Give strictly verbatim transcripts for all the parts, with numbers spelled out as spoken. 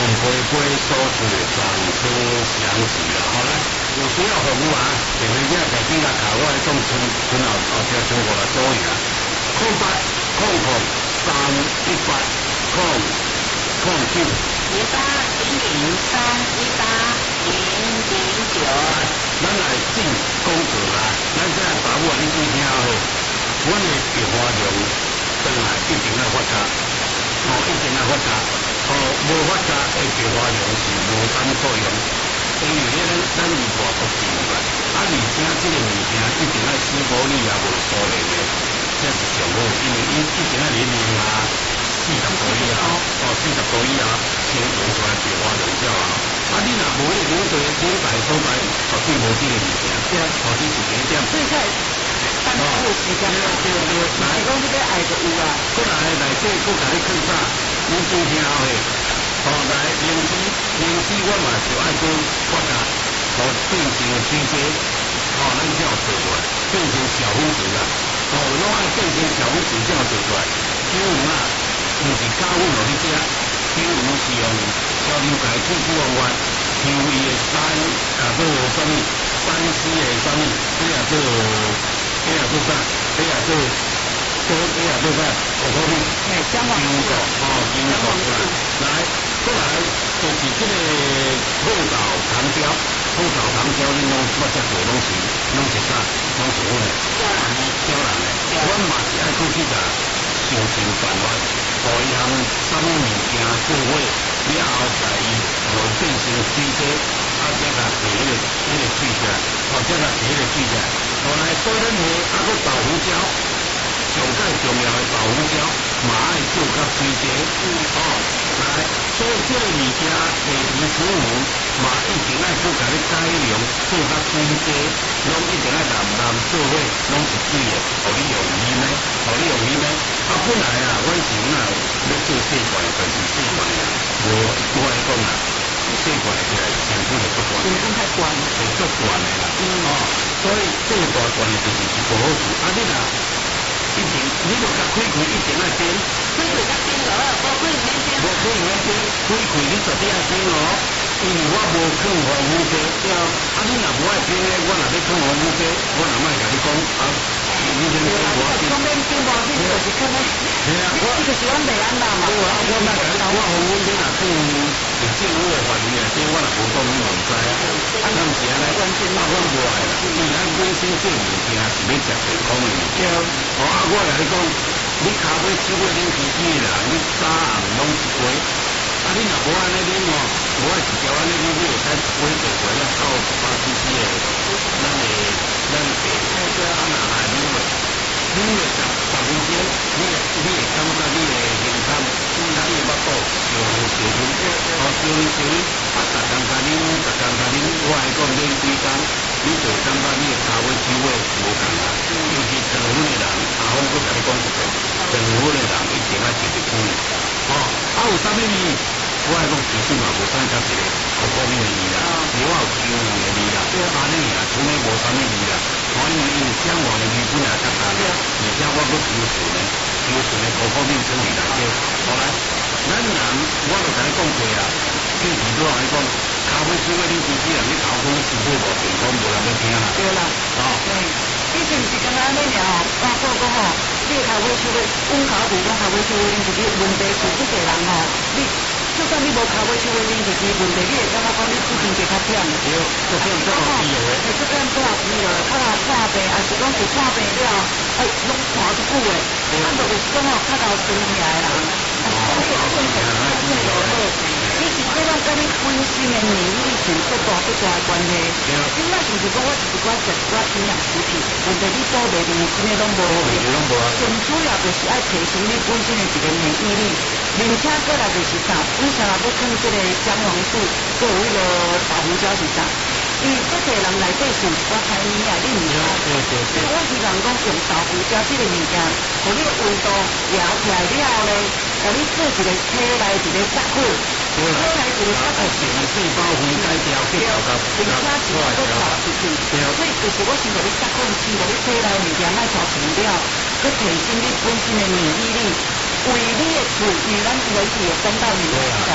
杯杯所处掌声响起了。好了，有需要服务啊，电话只自己来卡，我来讲村村后后只村户来注意啊。空八空空三一八空空九一八零零三一八零零九。 咱来进公告啦，咱现在把握你注听好，阮的菊花量转来一定要发达，哦，一定要发达，哦，无发达的菊花量是无啥物作用，因为咧咱咱是大国进来，啊，而且这个物件一定要四五厘也无数量的，这是上好，因为伊一定要年龄啊四十多以后，哦，四十多以后先用出来菊花量较好。啊！你若无咧领队领带所在，绝对无这个物件。对啊，哦，这是第一点。 所以才三步时间。 对对对， 来讲这个爱就有啊。 过来内底，搁甲你看啥？你注听后诶，哦，来灵芝，灵芝我嘛就爱讲发达，哦，变成水果，哦，咱才有做出来，变成小分子啦，哦，拢爱变成小分子才有做出来。姜黄啊，毋是加温落去食。姜黄是用烧牛排煮煮完完，香味的山啊，做啥物？山西的啥物？这也做，这也做啥？这也做，做这也做啥？我讲你姜黄素哦，姜黄素来，过来就是这个厚枣糖胶，厚枣糖胶你拢捌食过拢是，拢是啥？拢是阮的椒人的， 椒人的，阮嘛是爱出去甲想尽办法。互伊通啥物物件做伙了后，甲伊互变成水果，啊，再甲提迄个迄个水起来，哦，再甲提迄个水起来。后来做咱下啊个豆腐椒，上介重要的豆腐椒，嘛爱做较水果，哦，来做这个物件提提出门，嘛一定爱搁甲你改良做较水果，拢一定爱南南做伙，拢是水的，互你用啉的，互你用啉的。啊，本来啊，阮是哪要做细罐，但是细罐啊，无我来讲啊，细罐起来成本就足悬， 成本太悬， 会足悬的啦。哦，所以做大罐的就是是无好处。啊，你若一定，你著甲开开一定爱冰， 开开甲冰落，无可能免冰。 无可能免冰，开开你绝对爱冰哦。因为我无放防腐剂，对啊。啊，你若无爱冰的，我若要放防腐剂，我若莫甲你讲啊。你先说我冰， 讲免冰无，你就是可能，你你就是阮袂安那嘛。 我我我那个我防腐剂若放有政府的法律啊，这我若无讲你嘛唔知啊。啊，咱毋是安尼，啊，我无爱啦。因为咱本身做物件是要食健康的物件。哦，啊，我来讲，你咖啡手尾啉自己的人，你早暗拢一杯。啊，你若无安尼啉哦，无爱一条安尼啉，你会使一杯做过了到十八 C C 的，咱的咱的茶，啊，若来啉落，啉落十十分钟，你会你会感觉你的形态，啊，你的腹部烧红烧红，哦，烧红烧红，啊，逐工甲啉，逐工甲啉，我来讲啉几工，你就会感觉你的咖啡手尾无共啊。尤其长粉的人，阿峰佫甲你讲一遍，长粉的人一定要食得久。哦，啊有啥物味？我来讲，其实嘛无啥较一个可可米的味啦，有啊有姜黄的味啦，安尼尔，剩咧无啥物味啦。哦，因为因为姜黄的味本来较重，而且我佫抽纯的，抽纯的可可米装伫内底。后来，咱人我就甲你讲过啊，过去都来讲，咖啡手尾啉自己人，你头讲是好无健康，无人要听啦。 对啦， 哦， 对，以前是干那安尼尔吼，我讲讲吼，你的咖啡手尾，阮头前讲咖啡手尾啉自己，问题是即个人吼，你就算你无咖啡手尾啉自己，问题你会感觉讲你之前加较忝。 对，这这这好低哦。 哎，这样多少低了？看下看病，还是讲是看病了，哎，拢看一久诶，啊，就是讲吼，较高身起来啦，啊，讲这个身体啊，这个好。其实这种跟你本身的免疫力是足大足大的关系。你那就是讲我是一寡食一寡营养食品，问题你补袂住，真诶拢无用。上主要就是爱提升你本身的一个免疫力，而且过来就是啥，你像若要放这个姜黄素，还有迄个豆腐椒是啥？伊这个人内底是有一寡海米啊，你毋知。所以我希望讲用豆腐椒这个物件，互你的温度摇起来了后咧，互你做一个体内一个杀菌。体内一个杀菌， 细胞分解掉，去搞到并且是能够跑出去。所以就是我先互你杀菌，先互你体内物件卖超全了，去提升你本身的免疫力。为你的厝，因为咱人体有三大免疫系统嘛，有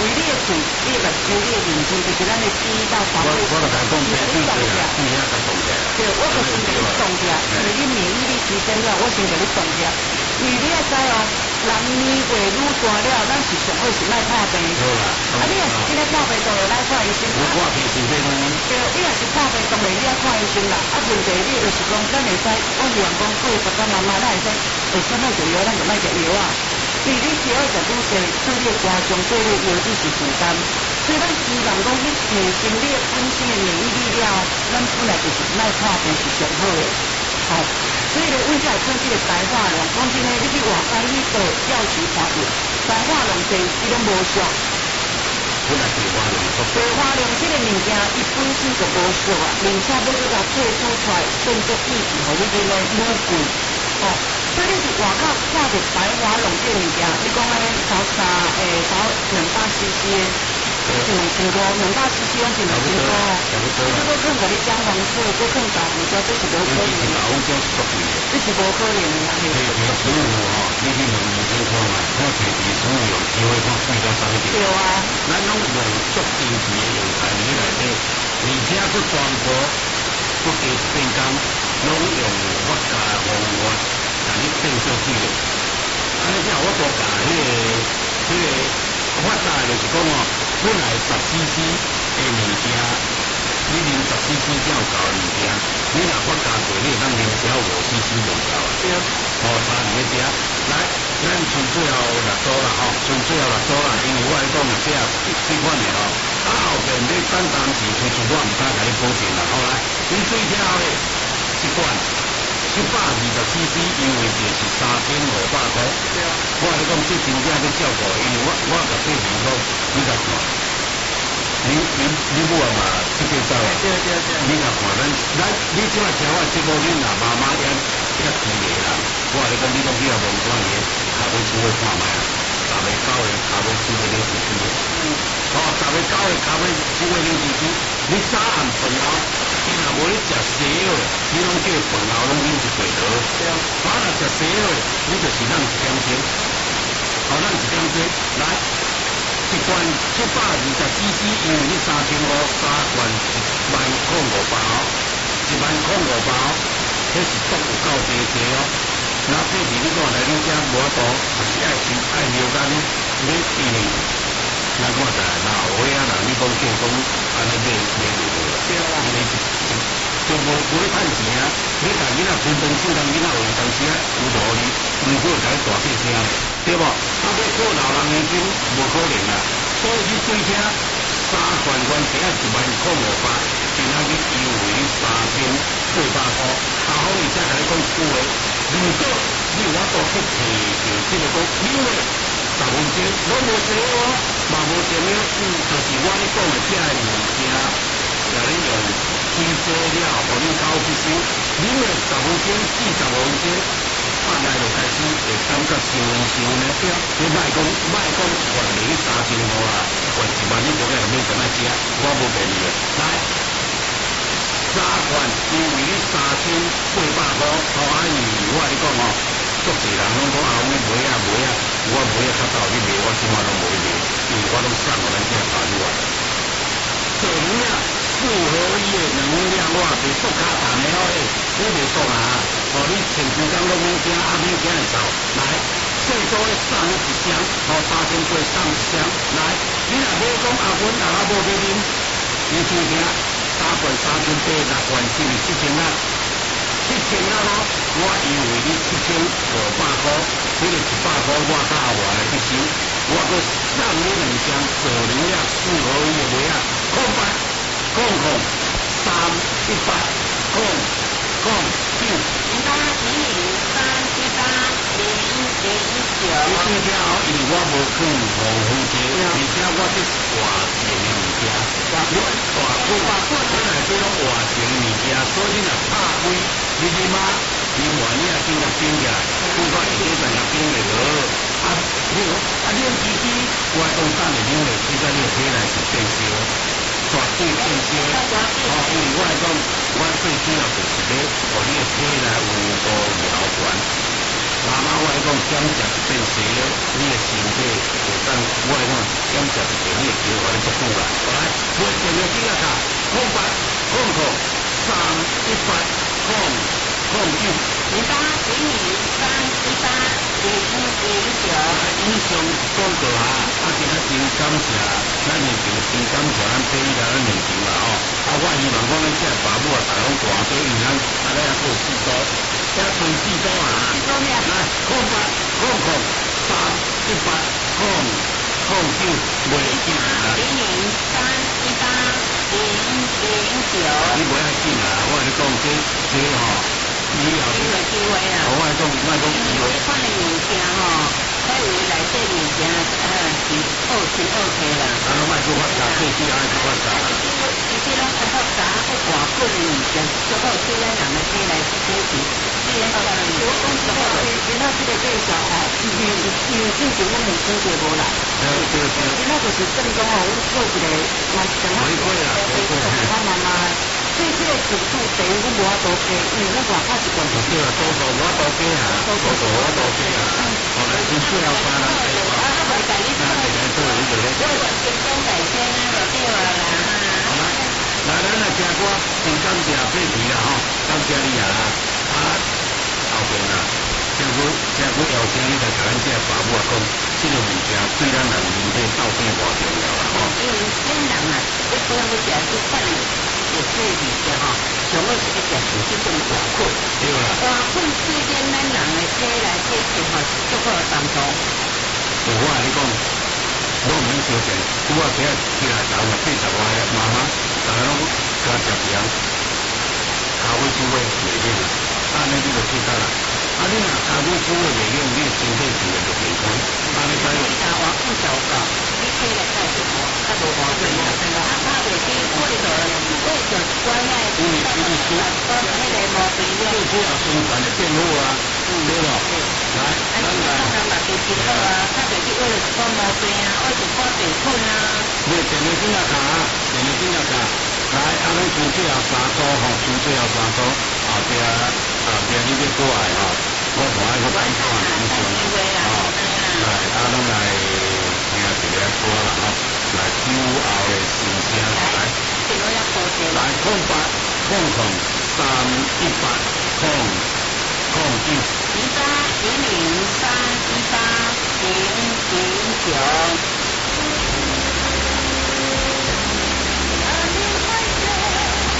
为你的嘴、你的目睭、你的面睛，就是咱的第一道防卫线，就是你动起来。对，我就先给你动起来，因为你免疫力提升了，我先给你动起来。因为你也知哦，人年岁愈大了，咱是上好是莫破病。啊，你若是今日破病，当然来看医生。 我破病是这种。 对，你若是破病，当然你要看医生啦。啊，问题你就是讲，咱会使，我希望讲过爸爸妈妈，咱会使会使莫食药，咱就莫食药啊。因为你只要食愈多，对你的肝脏对你的药你是负担。所以咱希望讲你提升你的本身的免疫力了，咱本来就是莫破病是上好的。好，所以咧，阮才会做即个白化龙。讲真诶，你去外口去做药局看有白化龙地，伊拢无俗。 本来白化龙， 白化龙即个物件，伊本身就无俗啊，而且要去甲萃取出来，变做液体，互你变咧愈贵。哦，所以你是外口看着白化龙即个物件，你讲安尼头三诶头两百 C C 诶。是两千多，两百 C C 是两千多哦。这个更给你姜黄素，这更大胡椒，这是无可能。这是无可能的啦。 提提食物吼，你去问医生看嘛，看提提食物有机会看贵到三点。 对啊。 咱拢用足定期的用材料内底，而且佫全部佫加一变工，拢用发酵方法，甲你变做水的。安尼只我多加迄个迄个。发酵就是讲哦，本来十 C C 的物件，你啉十 C C 才有够的物件，你若发酵过，你会当啉超五 C C 就够啊。对。哦，三年的食，来，咱剩最后六组啦吼，剩最后六组啦，因为我来讲啊，这这款的吼，啊后边你等当时推出我毋敢甲你保证啦，好来，你最挑的一罐。一百二十 C C， 因为就是三千五百块。对啊。我来讲，这真正要照顾，因为我我甲这面讲，你甲看，你你你母啊嘛，这个走啊。对对对。你甲看，咱咱你即摆听我节目，你若妈妈也也听个啦。我来讲，你拢去啊问看个，下尾厝去看卖啊。十个九个下尾厝个零支支。嗯。哦，十个九个下尾厝个零支支，你早暗饭后。你若无咧食西药，你拢叫饭后拢啉一杯茶。对啊。我若食西药，你就是咱一点钟，哦，咱一点钟来一罐一百二十 C C， 因为你三千五三罐一万块五包，一万块五包，迄是足有够济济哦。那这是你讲来你遮无法度，还是爱心爱了解你你因为咱看在那有位啊，人你讲叫讲安尼买买唔到啦。对啊。因为就就无无咧趁钱啊！你家囡仔分分手当囡仔有当时啊有道理，唔过会甲你大细声咧，对无？啊，要靠老人研究无可能啦。所以你对听三罐原价一万块五百，今仔日优惠你三千八百块。啊，好，而且甲你讲一句话，如果你有法度去摕着即个讲，因为十分钟拢无济哦，嘛无重要，就是我咧讲的遮个物件。甲你用水洗了，互你搞吸收，啉了十分钟至十五分钟，放来就开始会感觉伤伤呢。对啊，你莫讲莫讲换你三千五啦，换一万你无该后面怎么食？我无便宜的。来，三罐因为你三千八百块，好安尼我跟你讲哦，足侪人拢讲啊，我买啊买啊，我买啊较早你卖，我即马拢无卖，因为我拢送互咱遮朋友啊。做能量四合一的能量话，袂做卡谈的哦诶，你袂做啊？哦，你前几工拢免惊，啊免惊会走。来，最多的送一箱，哦三千八送一箱。来，你若买讲阿阮阿阿无要啉，你注意听，三罐三千八，六罐是毋是七千啊？七千啊咯，我以为你七千五百块，你就一百块我加我来去收，我搁送你两箱做能量四合一的鞋啊，空八空空三一八空空九。零八零零三七八零零九。你注意听哦，因为我无去五分钟，而且我这外钱的物件，你大款大款本来这种外钱的物件，所以你若拍开。你你妈，你话你也经过冰起来，不管一点怎样冰的落，啊，你讲啊，冷机机，我讲等下冷的，现在你体内是变烧，绝对变烧。哦，因为我来讲，我最主要就是要，互你的体内有个疗管。妈妈我来讲，减食变烧，你的身体会当，我来讲，减食一条你球，我咧足久啦。来，我电话机啊卡，空八空空三一八空空九。 零八零零三一八零零九。 以上广告哈，啊，今仔真感谢咱现场，真感谢咱配伊来咱现场啦吼。啊，我希望讲咱这爸母啊，大拢大所以咱大家也做四周，这随四周啊。 四周咩？ 来，空八空空三一八空空九袂紧啦。 零零三一八零零九。 你袂爱紧啦，我跟你讲这这吼。以后机会机会啦， 我讲我讲机会。 这款的物件吼，在有内底物件呃是好是 OK 啦。 啊，拢卖做发达，做起来做发达。 其实拢较复杂，好大款的物件，最好对咱人的体来解决。既然讲如果讲之后，今仔这个介绍吼，因为因为之前我们做过无啦。 对对对。 今仔就是正宗哦，我做一个嘛是怎样？ 回归啦，回归。 我妈妈。所以这个程度等于我无法度加，因为我外口是管不对啊，多数我多加啊，多数我多加啊。后来是最后班人加嘛，那这个做你就咧。 我完全讲改天啊，就对啊啦。 好啦，来咱来听歌，真感谢佩奇啦吼，感谢你啊啊，后边啊，政府政府邀请你来甲咱这爸母啊讲，这个物件对咱人人体到底偌重要啦吼。 因为咱人啊，要不要去食这款的？也是物件吼，上好是去食是这种大菌。 对啦。 大菌对咱咱人的体来解决吼是足够帮助。 有我跟你讲，我唔免烧钱，拄啊起来起来头嘛八十外妈妈，大家拢加食盐，咖啡煮的袂瘾啦，安尼你就记得啦。啊，你若咖啡煮的袂瘾，你身体自然就健康。安尼知？ 你若话不糟糕，你体来较是无较无毛病啦。啊，拍袂起过着过着关爱，嗯，就是说，把迄个毛病了。 最主要生产的变好啊，对咯。来，咱来。 咱嘛是真好啊，较袂去为了一个毛病啊，为一寡病菌啊。 喂，电话机啊卡，电话机啊卡。来，啊，咱从最后三组吼，从最后三组后壁后壁你要过来吼，我看迄个单看人生吼，来，啊，咱来听一个歌啦吼，来酒后的心声来，来空八空空三一八空空九， 零八零零三一八零零九。